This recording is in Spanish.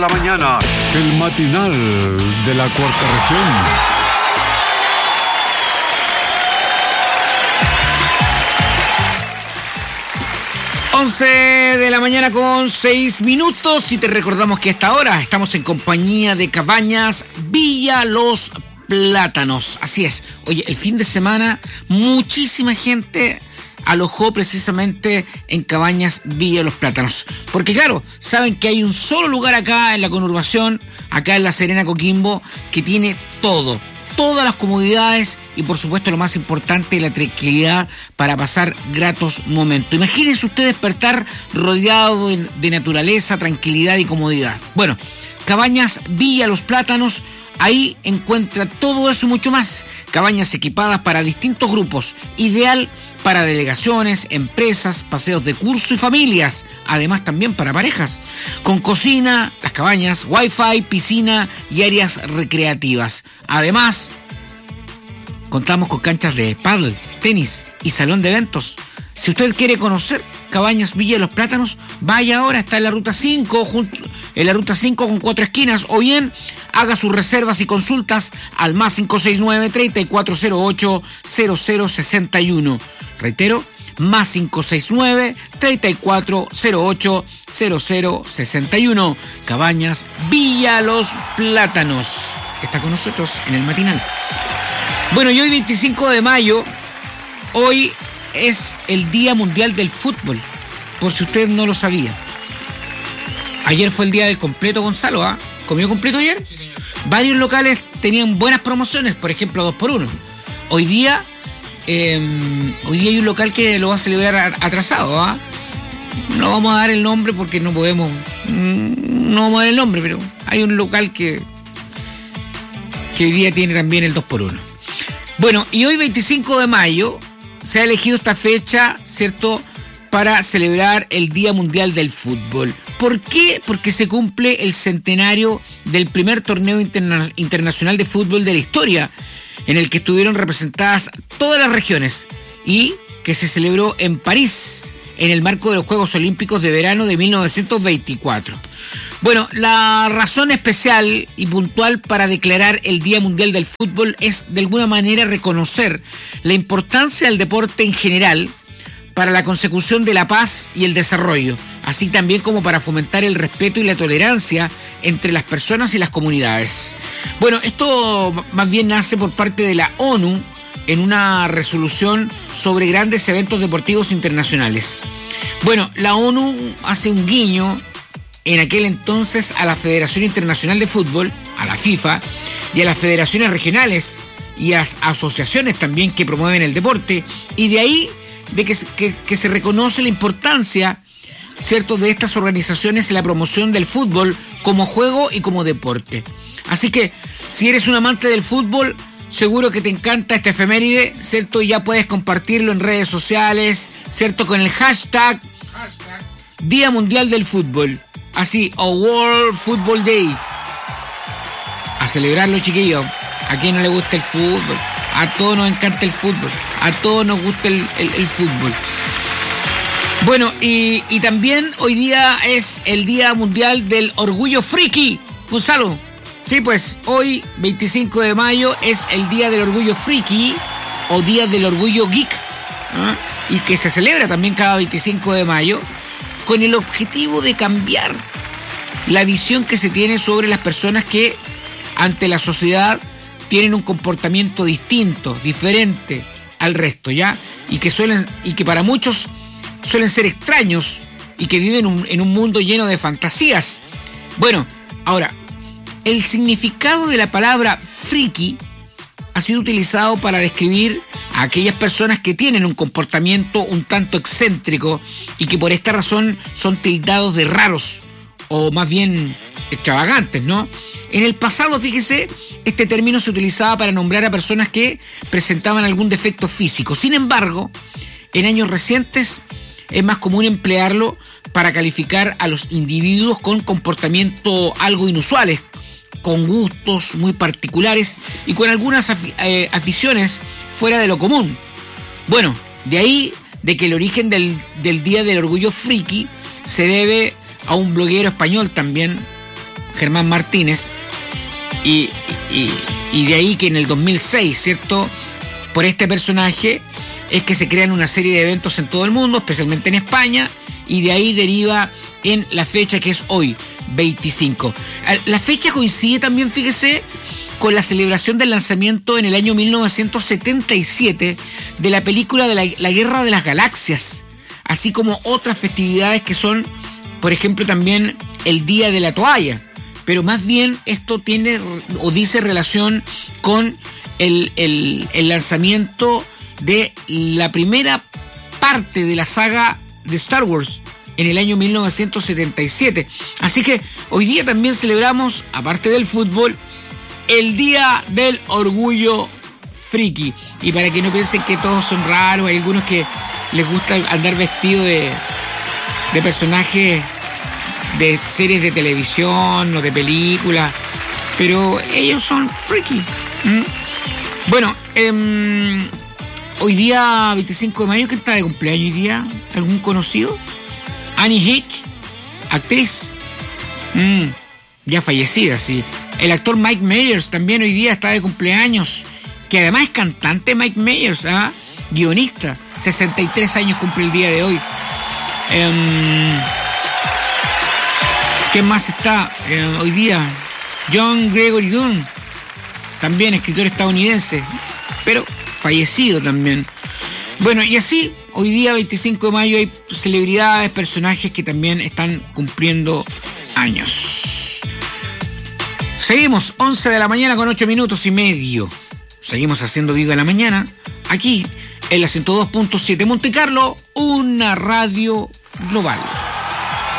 La mañana, el matinal de la cuarta región. 11 de la mañana con 6 minutos y te recordamos que a esta hora estamos en compañía de Cabañas Villa Los Plátanos. Así es. Oye, el fin de semana muchísima gente alojó precisamente en Cabañas Villa Los Plátanos. Porque claro, saben que hay un solo lugar acá en la conurbación, acá en La Serena, Coquimbo, que tiene todo. Todas las comodidades y por supuesto lo más importante, la tranquilidad para pasar gratos momentos. Imagínense usted despertar rodeado de naturaleza, tranquilidad y comodidad. Bueno, Cabañas Villa Los Plátanos, ahí encuentra todo eso y mucho más. Cabañas equipadas para distintos grupos, ideal para delegaciones, empresas, paseos de curso y familias, además también para parejas, con cocina, las cabañas, wifi, piscina y áreas recreativas. Además, contamos con canchas de pádel, tenis y salón de eventos. Si usted quiere conocer Cabañas Villa Los Plátanos, vaya ahora, está en la ruta 5, en la ruta 5 con 4 esquinas, o bien haga sus reservas y consultas al más 569-3408-0061. Reitero, más 569-3408-0061. Cabañas Villa Los Plátanos. Está con nosotros en el matinal. Bueno, y hoy 25 de mayo, hoy es el Día Mundial del Fútbol, por si usted no lo sabía. Ayer fue el día del completo, Gonzalo, ¿ah? ¿Comió completo ayer? Sí, señor. Varios locales tenían buenas promociones, por ejemplo, 2x1. Hoy día hay un local que lo va a celebrar atrasado, ¿ah? No vamos a dar el nombre porque no podemos, no vamos a dar el nombre, pero hay un local que hoy día tiene también el 2x1. Bueno, y hoy 25 de mayo se ha elegido esta fecha, ¿cierto?, para celebrar el Día Mundial del Fútbol. ¿Por qué? Porque se cumple el centenario del primer torneo internacional de fútbol de la historia, en el que estuvieron representadas todas las regiones y que se celebró en París, en el marco de los Juegos Olímpicos de Verano de 1924. Bueno, la razón especial y puntual para declarar el Día Mundial del Fútbol es de alguna manera reconocer la importancia del deporte en general para la consecución de la paz y el desarrollo, así también como para fomentar el respeto y la tolerancia entre las personas y las comunidades. Bueno, esto más bien nace por parte de la ONU en una resolución sobre grandes eventos deportivos internacionales. Bueno, la ONU hace un guiño en aquel entonces a la Federación Internacional de Fútbol, a la FIFA, y a las federaciones regionales y a asociaciones también que promueven el deporte, y de ahí de que se reconoce la importancia, ¿cierto?, de estas organizaciones en la promoción del fútbol como juego y como deporte. Así que, si eres un amante del fútbol, seguro que te encanta esta efeméride, ¿cierto? Y ya puedes compartirlo en redes sociales, ¿cierto?, con el hashtag Día Mundial del Fútbol. Así, o World Football Day. A celebrarlo, chiquillos. ¿A quién no le gusta el fútbol? A todos nos encanta el fútbol. A todos nos gusta el fútbol. Bueno, y también hoy día es el Día Mundial del Orgullo Friki. Gonzalo. Sí, pues hoy, 25 de mayo, es el Día del Orgullo Friki o Día del Orgullo Geek. ¿Ah? Y que se celebra también cada 25 de mayo, con el objetivo de cambiar la visión que se tiene sobre las personas que ante la sociedad tienen un comportamiento distinto, diferente al resto, ¿ya? Y que para muchos suelen ser extraños y que viven en un mundo lleno de fantasías. Bueno, ahora, el significado de la palabra friki ha sido utilizado para describir a aquellas personas que tienen un comportamiento un tanto excéntrico y que por esta razón son tildados de raros o más bien extravagantes, ¿no? En el pasado, fíjese, este término se utilizaba para nombrar a personas que presentaban algún defecto físico. Sin embargo, en años recientes es más común emplearlo para calificar a los individuos con comportamiento algo inusuales, con gustos muy particulares y con algunas aficiones fuera de lo común. Bueno, de ahí de que el origen del Día del Orgullo Friki se debe a un bloguero español también, Germán Martínez, y de ahí que en el 2006, ¿cierto?, por este personaje es que se crean una serie de eventos en todo el mundo, especialmente en España, y de ahí deriva en la fecha que es hoy, 25. La fecha coincide también, fíjese, con la celebración del lanzamiento en el año 1977 de la película de la Guerra de las Galaxias, así como otras festividades que son, por ejemplo, también el Día de la Toalla. Pero más bien esto tiene o dice relación con el lanzamiento de la primera parte de la saga de Star Wars en el año 1977. Así que hoy día también celebramos, aparte del fútbol, el Día del Orgullo Friki. Y para que no piensen que todos son raros, hay algunos que les gusta andar vestidos de personajes de series de televisión o de películas, pero ellos son friki. Bueno, hoy día 25 de mayo, ¿quién está de cumpleaños hoy día? ¿Algún conocido? Annie Hitch, actriz, ya fallecida, sí. El actor Mike Myers también hoy día está de cumpleaños, que además es cantante. Mike Myers, guionista, 63 años cumple el día de hoy. ¿Quién más está hoy día? John Gregory Dunn, también escritor estadounidense, pero fallecido también. Bueno, y así, hoy día 25 de mayo hay celebridades, personajes que también están cumpliendo años. Seguimos, 11 de la mañana con 8 minutos y medio. Seguimos haciendo Viva la Mañana, aquí en la 102.7 Monte Carlo, una radio global.